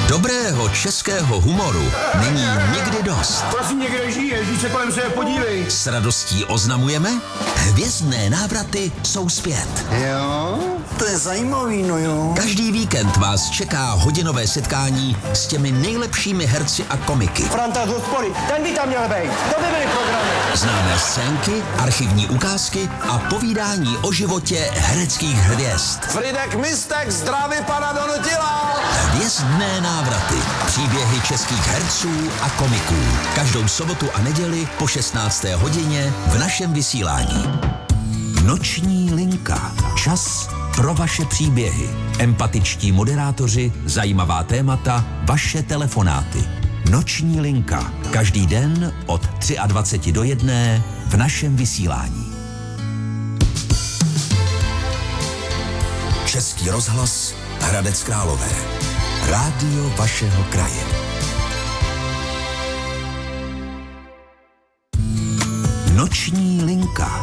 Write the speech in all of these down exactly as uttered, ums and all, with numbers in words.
Dobrého českého humoru není nikdy dost. Prosím, někde žiješ, když se kolem sebe podívej. S radostí oznamujeme, hvězdné návraty jsou zpět. Jo, to je zajímavý, no jo. Každý víkend vás čeká hodinové setkání s těmi nejlepšími herci a komiky. Franta z hospody, ten by tam měl být. To by byly programy. Známé scénky, archivní ukázky a povídání o životě hereckých hvězd. Fridek Mistek zdraví pana Donutila. Hvězdné návraty. Příběhy českých herců a komiků. Každou sobotu a neděli po šestnácté hodině v našem vysílání. Noční linka. Čas pro vaše příběhy. Empatičtí moderátoři, zajímavá témata, vaše telefonáty. Noční linka. Každý den od dvacet tři do jedné v našem vysílání. Český rozhlas Hradec Králové. Rádio vašeho kraje. Noční linka.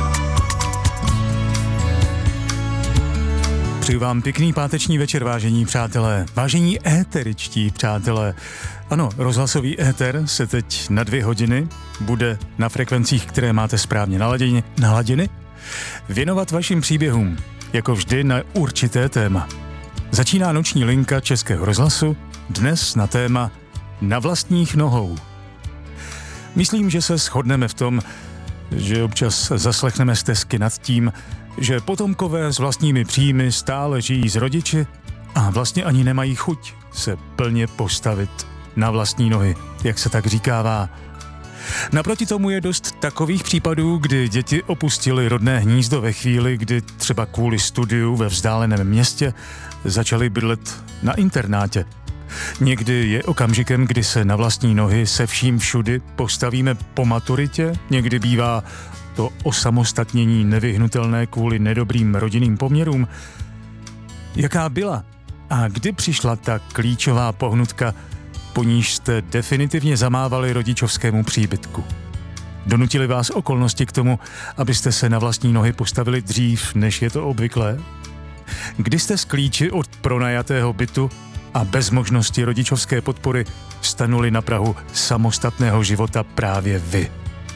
Přeju vám pěkný páteční večer, vážení přátelé, vážení éteričtí přátelé. Ano, rozhlasový éter se teď na dvě hodiny bude na frekvencích, které máte správně naladěny, naladěny věnovat vašim příběhům, jako vždy na určité téma. Začíná noční linka Českého rozhlasu, dnes na téma Na vlastních nohou. Myslím, že se shodneme v tom, že občas zaslechneme stesky nad tím, že potomkové s vlastními příjmy stále žijí s rodiči a vlastně ani nemají chuť se plně postavit na vlastní nohy, jak se tak říkává. Naproti tomu je dost takových případů, kdy děti opustily rodné hnízdo ve chvíli, kdy třeba kvůli studiu ve vzdáleném městě začaly bydlet na internátě. Někdy je okamžikem, kdy se na vlastní nohy se vším všudy postavíme po maturitě, někdy bývá to osamostatnění nevyhnutelné kvůli nedobrým rodinným poměrům. Jaká byla a kdy přišla ta klíčová pohnutka, po níž jste definitivně zamávali rodičovskému příbytku? Donutili vás okolnosti k tomu, abyste se na vlastní nohy postavili dřív, než je to obvyklé? Kdy jste z klíči od pronajatého bytu a bez možnosti rodičovské podpory stanuli na prahu samostatného života právě vy?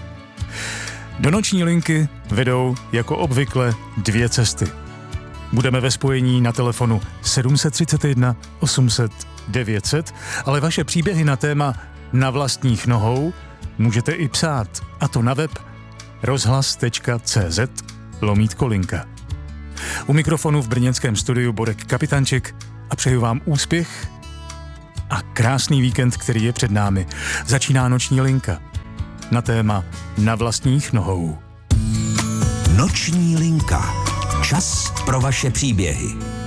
Do noční linky vedou jako obvykle dvě cesty. Budeme ve spojení na telefonu sedm set třicet jedna osm set devět set, ale vaše příběhy na téma Na vlastních nohou můžete i psát, a to na web rozhlas tečka cé zet lomítko linka. U mikrofonu v brněnském studiu Borek Kapitanček a přeju vám úspěch a krásný víkend, který je před námi. Začíná noční linka na téma Na vlastních nohou. Noční linka. Čas pro vaše příběhy.